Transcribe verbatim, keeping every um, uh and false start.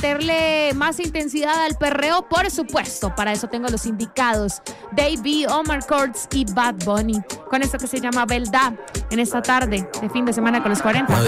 meterle más intensidad al perreo, por supuesto. Para eso tengo los indicados: Baby, Omar Courtz y Bad Bunny, con esto que se llama Belda, en esta tarde de fin de semana con los cuarenta.